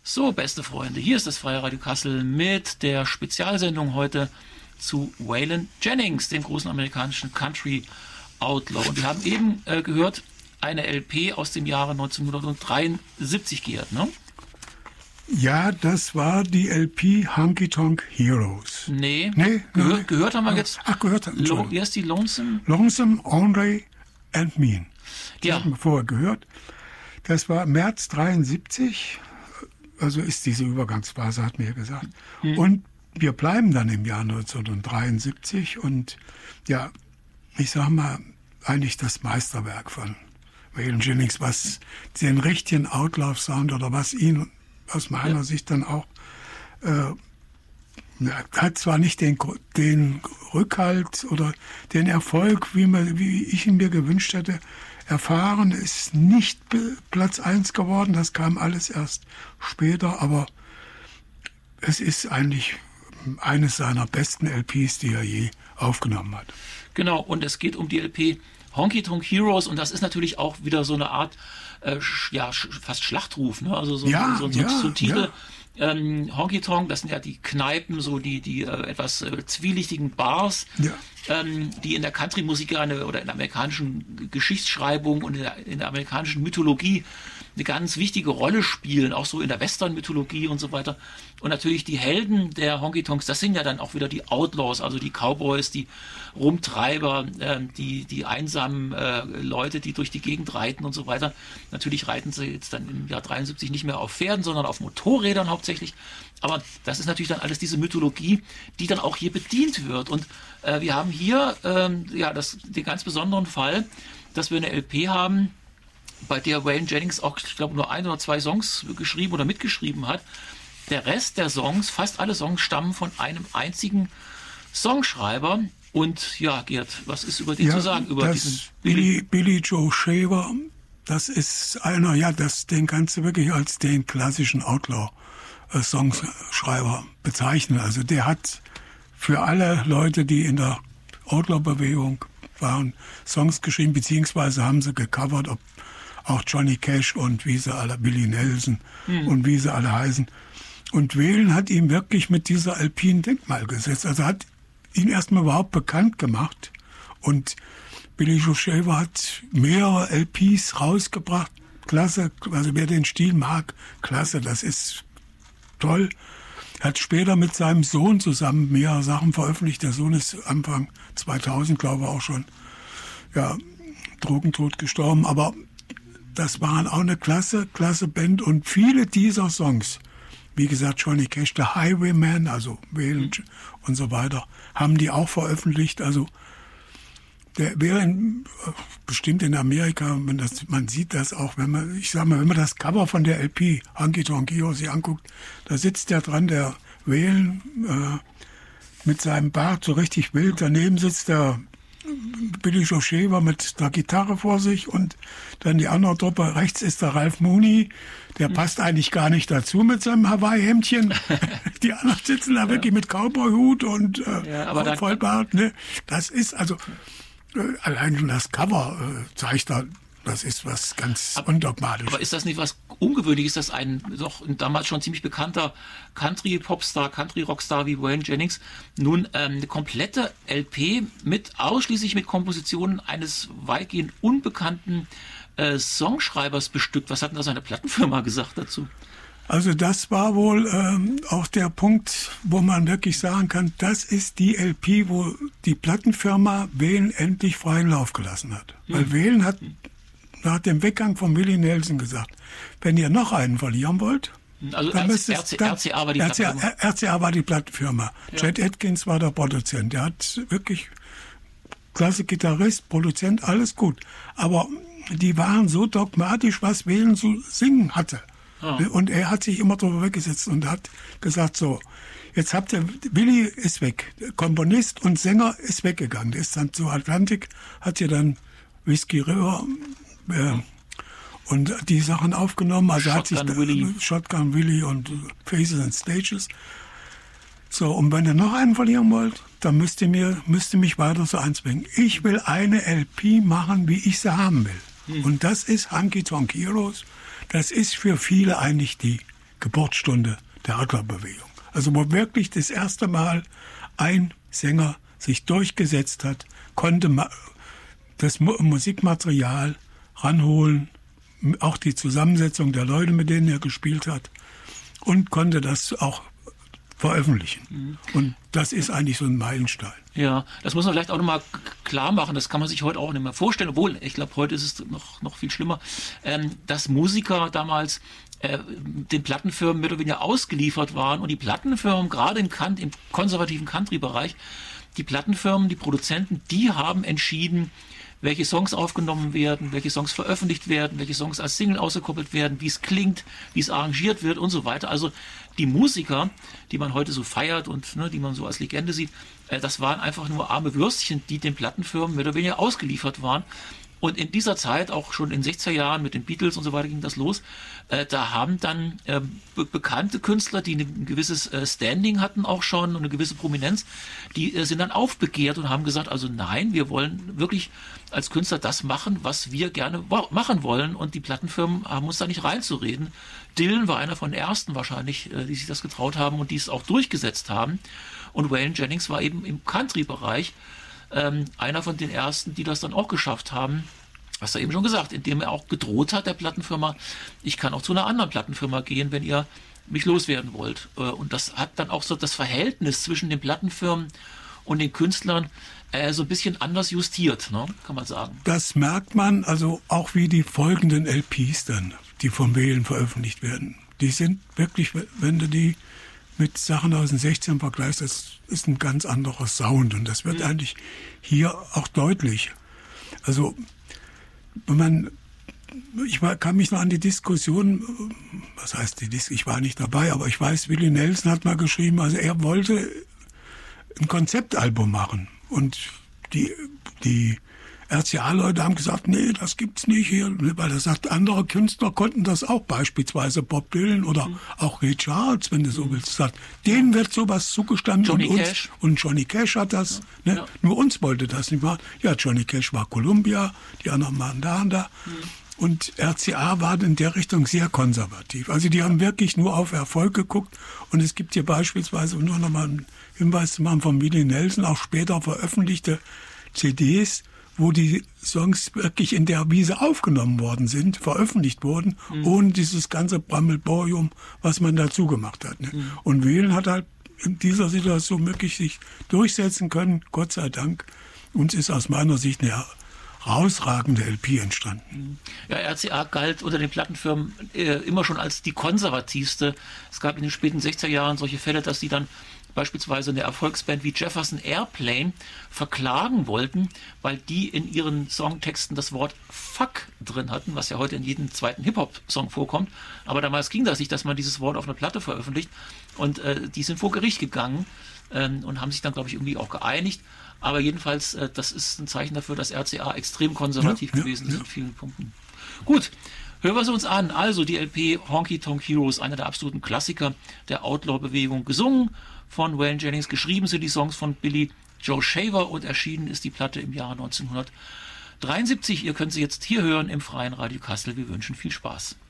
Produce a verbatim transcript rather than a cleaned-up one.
So, beste Freunde, hier ist das Freie Radio Kassel mit der Spezialsendung heute zu Waylon Jennings, dem großen amerikanischen Country Outlaw. Und wir haben eben äh, gehört, eine L P aus dem Jahre neunzehnhundertdreiundsiebzig, Gerd, ne? Ja, das war die L P Honky Tonk Heroes. Nee, nee, gehör, nee. gehört haben wir jetzt. Ach, gehört haben Lo, wie heißt die? Lonesome? Lonesome, Andre and Mean. Die Ja. hatten wir vorher gehört. Das war März dreiundsiebzig, also ist diese Übergangsphase, hat mir gesagt. Hm. Und wir bleiben dann im Jahr neunzehnhundertdreiundsiebzig und ja, ich sag mal, eigentlich das Meisterwerk von Waylon Jennings, was den richtigen Outlaw-Sound oder was ihn aus meiner ja. Sicht dann auch, äh, hat zwar nicht den, den Rückhalt oder den Erfolg, wie, man, wie ich ihn mir gewünscht hätte, erfahren, ist nicht Platz eins geworden, das kam alles erst später, aber es ist eigentlich eines seiner besten L Ps, die er je aufgenommen hat. Genau, und es geht um die L P Honky Tonk Heroes und das ist natürlich auch wieder so eine Art, äh, ja, fast Schlachtruf, ne? Also so, ja, so, so, ja, so ein Titel. Ja. Ähm, Honky Tonk, das sind ja die Kneipen, so die, die äh, etwas äh, zwielichtigen Bars, ja. ähm, die in der Country-Musik eine, oder in der amerikanischen Geschichtsschreibung und in der, in der amerikanischen Mythologie eine ganz wichtige Rolle spielen, auch so in der Western-Mythologie und so weiter. Und natürlich die Helden der Honky-Tonks, das sind ja dann auch wieder die Outlaws, also die Cowboys, die Rumtreiber, äh, die, die einsamen äh, Leute, die durch die Gegend reiten und so weiter. Natürlich reiten sie jetzt dann im Jahr dreiundsiebzig nicht mehr auf Pferden, sondern auf Motorrädern hauptsächlich. Aber das ist natürlich dann alles diese Mythologie, die dann auch hier bedient wird. Und äh, wir haben hier ähm, ja, das, den ganz besonderen Fall, dass wir eine L P haben, bei der Waylon Jennings auch, ich glaube, nur ein oder zwei Songs geschrieben oder mitgeschrieben hat. Der Rest der Songs, fast alle Songs, stammen von einem einzigen Songschreiber. Und ja, Gerd, was ist über den ja, zu sagen? Über das diesen Billy, Billy Joe Shaver, das ist einer, ja, das, den kannst du wirklich als den klassischen Outlaw-Songschreiber bezeichnen. Also der hat für alle Leute, die in der Outlaw-Bewegung waren, Songs geschrieben, beziehungsweise haben sie gecovert, ob auch Johnny Cash und wie sie alle, Billy Nelson hm. und wie sie alle heißen. Und Waylon hat ihm wirklich mit dieser L P ein Denkmal gesetzt. Also hat ihn erstmal überhaupt bekannt gemacht. Und Billy Joe Shaver hat mehrere L Ps rausgebracht. Klasse, also wer den Stil mag, klasse, das ist toll. Er hat später mit seinem Sohn zusammen mehrere Sachen veröffentlicht. Der Sohn ist Anfang zweitausend, glaube ich, auch schon ja, drogentot gestorben. Aber das waren auch eine klasse, klasse Band. Und viele dieser Songs, wie gesagt, Johnny Cash, The Highwayman, also Waylon mhm. und so weiter, haben die auch veröffentlicht. Also der wäre in, bestimmt in Amerika, man, das, man sieht das auch, wenn man, ich sag mal, wenn man das Cover von der L P Honky Tonk Heroes sich anguckt, da sitzt der dran, der Waylon äh, mit seinem Bart so richtig wild. Daneben sitzt der Billy Joe Shaver mit der Gitarre vor sich und dann die andere Truppe. Rechts ist der Ralph Mooney, der mhm. passt eigentlich gar nicht dazu mit seinem Hawaii-Hemdchen. Die anderen sitzen da ja. wirklich mit Cowboy-Hut und äh, ja, aber Vollbart. Ne? Das ist also, äh, allein schon das Cover äh, zeigt da, das ist was ganz aber, undogmatisches. Aber ist das nicht was Ungewöhnliches, dass ein doch damals schon ziemlich bekannter Country-Popstar, Country-Rockstar wie Waylon Jennings nun ähm, eine komplette L P mit ausschließlich mit Kompositionen eines weitgehend unbekannten äh, Songschreibers bestückt? Was hat denn da seine Plattenfirma gesagt dazu? Also das war wohl ähm, auch der Punkt, wo man wirklich sagen kann, das ist die L P, wo die Plattenfirma Waylon endlich freien Lauf gelassen hat. Hm. Weil Waylon hat nach dem Weggang von Willie Nelson gesagt, wenn ihr noch einen verlieren wollt, also dann R C, müsst es, dann, R C A war die R C A, Plattenfirma. R C A war die Plattenfirma. Ja. Chet Atkins war der Produzent. Der hat wirklich klasse Gitarrist, Produzent, alles gut. Aber die waren so dogmatisch, was Waylon zu singen hatte. Ah. Und er hat sich immer drüber weggesetzt und hat gesagt, so, jetzt habt ihr, Willie ist weg. Der Komponist und Sänger ist weggegangen. Der ist dann zu Atlantic, hat hier dann Whiskey River äh, und die Sachen aufgenommen. Also Shotgun hat sich Willie. Shotgun Willie und Faces and Stages. So, und wenn ihr noch einen verlieren wollt, dann müsst ihr mir, müsst ihr mich weiter so einzwingen. Ich will eine L P machen, wie ich sie haben will. Hm. Und das ist Honky Tonk Heroes. Das ist für viele eigentlich die Geburtsstunde der Outlaw-Bewegung. Also wo wirklich das erste Mal ein Sänger sich durchgesetzt hat, konnte das Musikmaterial ranholen, auch die Zusammensetzung der Leute, mit denen er gespielt hat, und konnte das auch veröffentlichen. Mhm. Und das ist eigentlich so ein Meilenstein. Ja, das muss man vielleicht auch nochmal klar machen, das kann man sich heute auch nicht mehr vorstellen, obwohl, ich glaube, heute ist es noch, noch viel schlimmer, ähm, dass Musiker damals äh, den Plattenfirmen mehr oder weniger ausgeliefert waren und die Plattenfirmen, gerade im, Kant, im konservativen Country-Bereich, die Plattenfirmen, die Produzenten, die haben entschieden, welche Songs aufgenommen werden, welche Songs veröffentlicht werden, welche Songs als Single ausgekoppelt werden, wie es klingt, wie es arrangiert wird und so weiter. Also die Musiker, die man heute so feiert und ne, die man so als Legende sieht, äh, das waren einfach nur arme Würstchen, die den Plattenfirmen mehr oder weniger ausgeliefert waren. Und in dieser Zeit, auch schon in den sechziger Jahren mit den Beatles und so weiter ging das los, äh, da haben dann äh, be- bekannte Künstler, die ein gewisses äh, Standing hatten auch schon und eine gewisse Prominenz, die äh, sind dann aufbegehrt und haben gesagt, also nein, wir wollen wirklich als Künstler das machen, was wir gerne wo- machen wollen, und die Plattenfirmen haben uns da nicht reinzureden. Dylan war einer von den ersten wahrscheinlich, äh, die sich das getraut haben und die es auch durchgesetzt haben, und Waylon Jennings war eben im Country-Bereich Ähm, einer von den ersten, die das dann auch geschafft haben, hast du eben schon gesagt, indem er auch gedroht hat der Plattenfirma, ich kann auch zu einer anderen Plattenfirma gehen, wenn ihr mich loswerden wollt. Äh, und das hat dann auch so das Verhältnis zwischen den Plattenfirmen und den Künstlern äh, so ein bisschen anders justiert, ne? Kann man sagen. Das merkt man, also auch wie die folgenden L Ps dann, die vom Wählen veröffentlicht werden. Die sind wirklich, wenn du die mit Sachen aus den sechzigern vergleichst, das ist ein ganz anderer Sound, und das wird mhm. eigentlich hier auch deutlich. Also, wenn man, ich war, kann mich noch an die Diskussion, was heißt die Diskussion, ich war nicht dabei, aber ich weiß, Willie Nelson hat mal geschrieben, also er wollte ein Konzeptalbum machen, und die, die R C A-Leute haben gesagt, nee, das gibt's nicht hier, weil er sagt, andere Künstler konnten das auch, beispielsweise Bob Dylan oder mhm. auch Ray Charles, wenn du so willst, sagt, denen wird sowas zugestanden. Johnny und uns, Cash. Und Johnny Cash hat das, ja. ne? Ja. Nur uns wollte das nicht machen. Ja, Johnny Cash war Columbia, die anderen waren da und da. Mhm. Und R C A war in der Richtung sehr konservativ. Also die haben wirklich nur auf Erfolg geguckt, und es gibt hier beispielsweise, nur nochmal einen Hinweis zu machen, von Willie Nelson, auch später veröffentlichte C Ds, wo die Songs wirklich in der Wiese aufgenommen worden sind, veröffentlicht wurden, mhm. ohne dieses ganze Brammelsborium, was man dazu gemacht hat. Ne? Mhm. Und Wählen hat halt in dieser Situation wirklich sich durchsetzen können, Gott sei Dank. Uns ist aus meiner Sicht eine herausragende L P entstanden. Ja, R C A galt unter den Plattenfirmen äh, immer schon als die konservativste. Es gab in den späten sechziger Jahren solche Fälle, dass die dann beispielsweise eine Erfolgsband wie Jefferson Airplane verklagen wollten, weil die in ihren Songtexten das Wort Fuck drin hatten, was ja heute in jedem zweiten Hip-Hop-Song vorkommt. Aber damals ging das nicht, dass man dieses Wort auf einer Platte veröffentlicht. Und äh, die sind vor Gericht gegangen ähm, und haben sich dann, glaube ich, irgendwie auch geeinigt. Aber jedenfalls, äh, das ist ein Zeichen dafür, dass R C A extrem konservativ ja, gewesen ja, ist ja. in vielen Punkten. Gut. Hören wir es uns an. Also die L P Honky Tonk Heroes, einer der absoluten Klassiker der Outlaw-Bewegung, gesungen von Waylon Jennings. Geschrieben sind die Songs von Billy Joe Shaver, und erschienen ist die Platte im Jahre neunzehnhundertdreiundsiebzig. Ihr könnt sie jetzt hier hören im Freien Radio Kassel. Wir wünschen viel Spaß.